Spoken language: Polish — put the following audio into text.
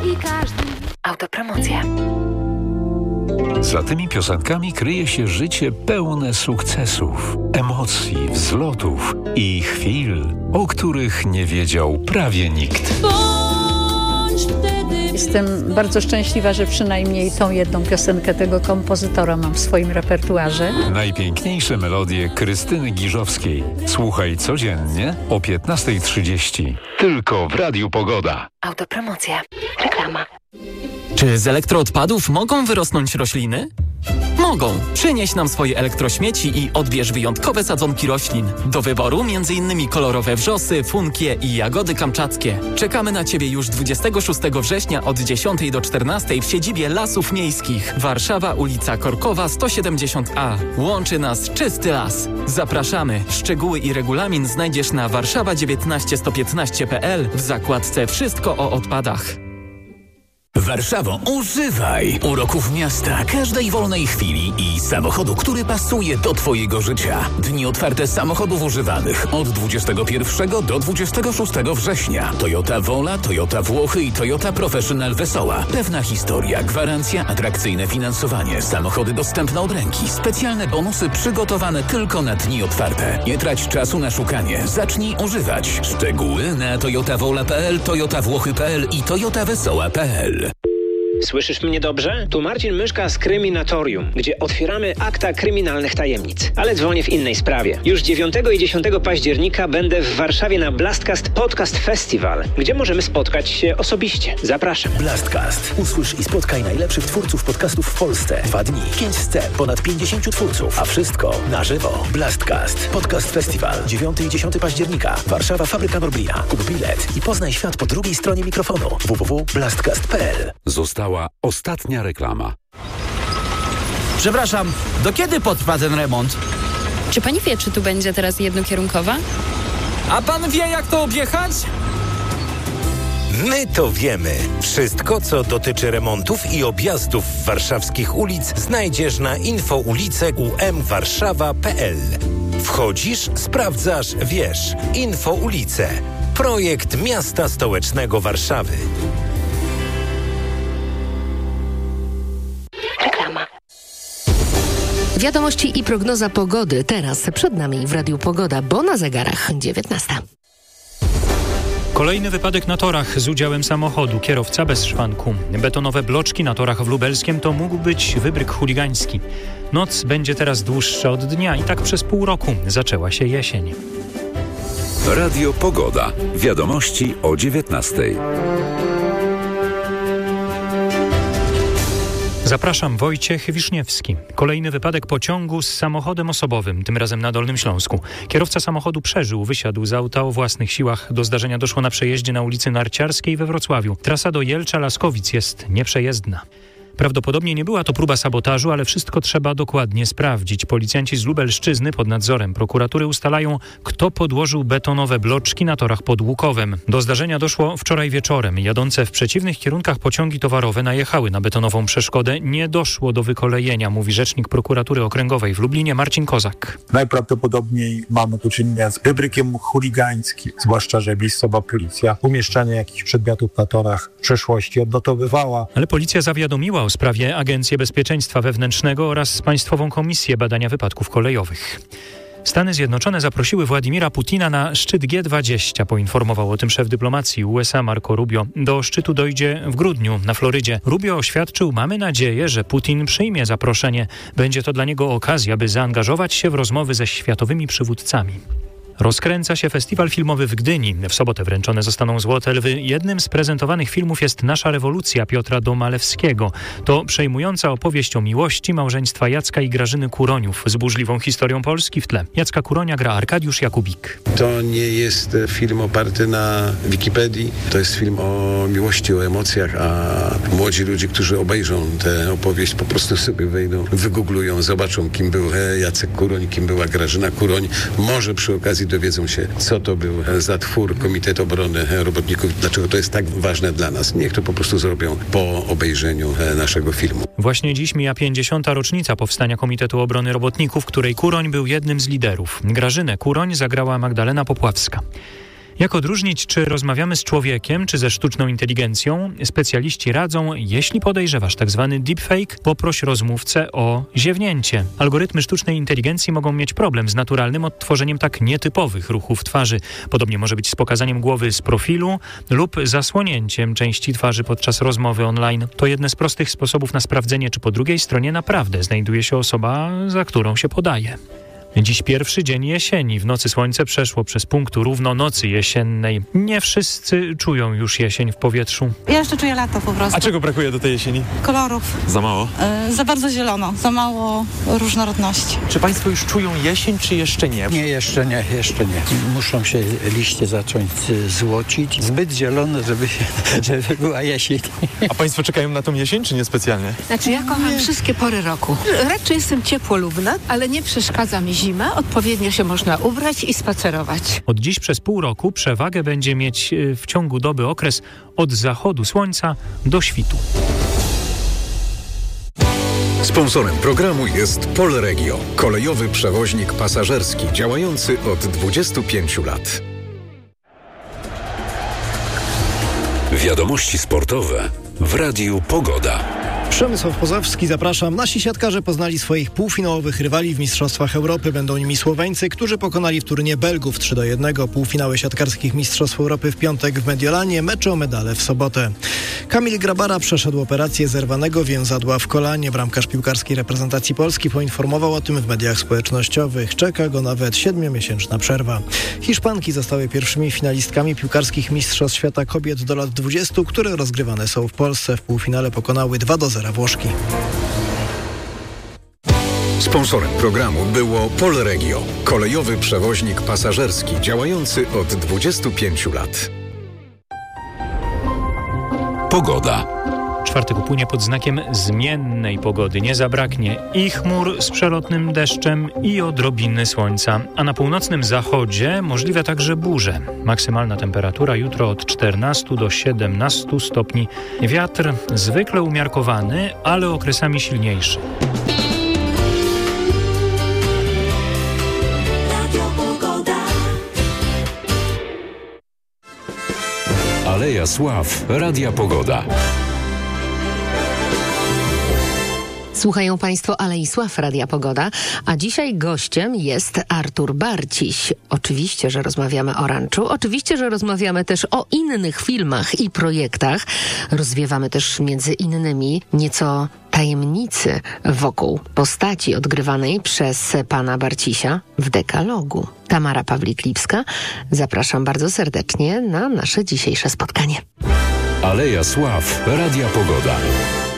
i każdy. Autopromocja. Za tymi piosenkami kryje się życie pełne sukcesów, emocji, wzlotów i chwil, o których nie wiedział prawie nikt. Jestem bardzo szczęśliwa, że przynajmniej tą jedną piosenkę tego kompozytora mam w swoim repertuarze. Najpiękniejsze melodie Krystyny Giżowskiej. Słuchaj codziennie o 15:30. Tylko w Radiu Pogoda. Autopromocja. Reklama. Czy z elektroodpadów mogą wyrosnąć rośliny? Mogą. Przynieś nam swoje elektrośmieci i odbierz wyjątkowe sadzonki roślin. Do wyboru m.in. kolorowe wrzosy, funkie i jagody kamczackie. Czekamy na Ciebie już 26 września od 10 do 14 w siedzibie Lasów Miejskich. Warszawa, ulica Korkowa 170A. Łączy nas czysty las. Zapraszamy. Szczegóły i regulamin znajdziesz na warszawa19115.pl w zakładce Wszystko o odpadach. Warszawo, używaj uroków miasta, każdej wolnej chwili i samochodu, który pasuje do Twojego życia. Dni otwarte samochodów używanych od 21 do 26 września. Toyota Vola, Toyota Włochy i Toyota Professional Wesoła. Pewna historia, gwarancja, atrakcyjne finansowanie, samochody dostępne od ręki, specjalne bonusy przygotowane tylko na dni otwarte. Nie trać czasu na szukanie, zacznij używać. Szczegóły na toyotavola.pl, toyotawłochy.pl i toyotawesoła.pl. Słyszysz mnie dobrze? Tu Marcin Myszka z Kryminatorium, gdzie otwieramy akta kryminalnych tajemnic. Ale dzwonię w innej sprawie. Już 9 i 10 października będę w Warszawie na Blastcast Podcast Festival, gdzie możemy spotkać się osobiście. Zapraszam. Blastcast. Usłysz i spotkaj najlepszych twórców podcastów w Polsce. 2 dni, 5 scen, ponad 50 twórców, a wszystko na żywo. Blastcast Podcast Festival. 9 i 10 października. Warszawa, Fabryka Norblina. Kup bilet i poznaj świat po drugiej stronie mikrofonu. www.blastcast.pl. Została ostatnia reklama. Przepraszam, do kiedy potrwa ten remont? Czy pani wie, czy tu będzie teraz jednokierunkowa? A pan wie, jak to objechać? My to wiemy. Wszystko, co dotyczy remontów i objazdów warszawskich ulic, znajdziesz na infoulice.umwarszawa.pl. Wchodzisz, sprawdzasz, wiesz. Infoulice. Projekt Miasta Stołecznego Warszawy. Reklama. Wiadomości i prognoza pogody teraz przed nami w Radiu Pogoda, bo na zegarach 19. Kolejny wypadek na torach z udziałem samochodu. Kierowca bez szwanku. Betonowe bloczki na torach w Lubelskiem to mógł być wybryk chuligański. Noc będzie teraz dłuższa od dnia i tak przez pół roku. Zaczęła się jesień. Radio Pogoda. Wiadomości o 19:00. Zapraszam, Wojciech Wiszniewski. Kolejny wypadek pociągu z samochodem osobowym, tym razem na Dolnym Śląsku. Kierowca samochodu przeżył, wysiadł z auta o własnych siłach. Do zdarzenia doszło na przejeździe na ulicy Narciarskiej we Wrocławiu. Trasa do Jelcza-Laskowic jest nieprzejezdna. Prawdopodobnie nie była to próba sabotażu, ale wszystko trzeba dokładnie sprawdzić. Policjanci z Lubelszczyzny pod nadzorem prokuratury ustalają, kto podłożył betonowe bloczki na torach pod Łukowem. Do zdarzenia doszło wczoraj wieczorem. Jadące w przeciwnych kierunkach pociągi towarowe najechały na betonową przeszkodę. Nie doszło do wykolejenia, mówi rzecznik prokuratury okręgowej w Lublinie Marcin Kozak. Najprawdopodobniej mamy tu czynienia z wybrykiem chuligańskim, zwłaszcza, że miejscowa policja umieszczanie jakichś przedmiotów na torach w przeszłości odnotowywała. Ale policja zawiadomiła o sprawie Agencję Bezpieczeństwa Wewnętrznego oraz Państwową Komisję Badania Wypadków Kolejowych. Stany Zjednoczone zaprosiły Władimira Putina na szczyt G20, poinformował o tym szef dyplomacji USA Marco Rubio. Do szczytu dojdzie w grudniu na Florydzie. Rubio oświadczył, mamy nadzieję, że Putin przyjmie zaproszenie. Będzie to dla niego okazja, by zaangażować się w rozmowy ze światowymi przywódcami. Rozkręca się festiwal filmowy w Gdyni. W sobotę wręczone zostaną Złote Lwy. Jednym z prezentowanych filmów jest Nasza rewolucja Piotra Domalewskiego. To przejmująca opowieść o miłości małżeństwa Jacka i Grażyny Kuroniów z burzliwą historią Polski w tle. Jacka Kuronia gra Arkadiusz Jakubik. To nie jest film oparty na Wikipedii. To jest film o miłości, o emocjach, a młodzi ludzie, którzy obejrzą tę opowieść, po prostu sobie wejdą, wygooglują, zobaczą, kim był Jacek Kuroń, kim była Grażyna Kuroń. Może przy okazji dowiedzą się, co to był za twór Komitet Obrony Robotników, dlaczego to jest tak ważne dla nas. Niech to po prostu zrobią po obejrzeniu naszego filmu. Właśnie dziś mija 50. rocznica powstania Komitetu Obrony Robotników, której Kuroń był jednym z liderów. Grażynę Kuroń zagrała Magdalena Popławska. Jak odróżnić, czy rozmawiamy z człowiekiem, czy ze sztuczną inteligencją? Specjaliści radzą, jeśli podejrzewasz tzw. deepfake, poproś rozmówcę o ziewnięcie. Algorytmy sztucznej inteligencji mogą mieć problem z naturalnym odtworzeniem tak nietypowych ruchów twarzy. Podobnie może być z pokazaniem głowy z profilu lub zasłonięciem części twarzy podczas rozmowy online. To jeden z prostych sposobów na sprawdzenie, czy po drugiej stronie naprawdę znajduje się osoba, za którą się podaje. Dziś pierwszy dzień jesieni. W nocy słońce przeszło przez punkt równo nocy jesiennej. Nie wszyscy czują już jesień w powietrzu. Ja jeszcze czuję lato po prostu. A czego brakuje do tej jesieni? Kolorów. Za mało? Za bardzo zielono, za mało różnorodności. Czy państwo już czują jesień, czy jeszcze nie? Nie, jeszcze nie. Muszą się liście zacząć złocić. Zbyt zielono, żeby była jesień. A państwo czekają na tą jesień, czy niespecjalnie? Znaczy ja kocham wszystkie pory roku. Raczej jestem ciepłolubna, ale nie przeszkadza mi zima. Odpowiednio się można ubrać i spacerować. Od dziś przez pół roku przewagę będzie mieć w ciągu doby okres od zachodu słońca do świtu. Sponsorem programu jest Polregio, kolejowy przewoźnik pasażerski działający od 25 lat. Wiadomości sportowe w Radiu Pogoda. Przemysław Pozowski, zapraszam. Nasi siatkarze poznali swoich półfinałowych rywali w Mistrzostwach Europy. Będą nimi Słoweńcy, którzy pokonali w turnieju Belgów 3-1. Półfinały siatkarskich Mistrzostw Europy w piątek w Mediolanie, mecze o medale w sobotę. Kamil Grabara przeszedł operację zerwanego więzadła w kolanie. Bramkarz piłkarskiej reprezentacji Polski poinformował o tym w mediach społecznościowych. Czeka go nawet 7-miesięczna przerwa. Hiszpanki zostały pierwszymi finalistkami piłkarskich Mistrzostw Świata kobiet do lat 20, które rozgrywane są w Polsce. W półfinale pokonały 2-0 Włoszki. Sponsorem programu było Polregio, kolejowy przewoźnik pasażerski działający od 25 lat. Pogoda. Czwartek upłynie pod znakiem zmiennej pogody. Nie zabraknie i chmur z przelotnym deszczem, i odrobiny słońca. A na północnym zachodzie możliwe także burze. Maksymalna temperatura jutro od 14 do 17 stopni. Wiatr zwykle umiarkowany, ale okresami silniejszy. Aleja Sław, Radia Pogoda. Słuchają Państwo Alei Sław, Radia Pogoda, a dzisiaj gościem jest Artur Barciś. Oczywiście, że rozmawiamy o ranczu, oczywiście, że rozmawiamy też o innych filmach i projektach. Rozwiewamy też między innymi nieco tajemnicy wokół postaci odgrywanej przez pana Barcisia w Dekalogu. Tamara Pawlik-Lipska, zapraszam bardzo serdecznie na nasze dzisiejsze spotkanie. Aleja Sław, Radia Pogoda.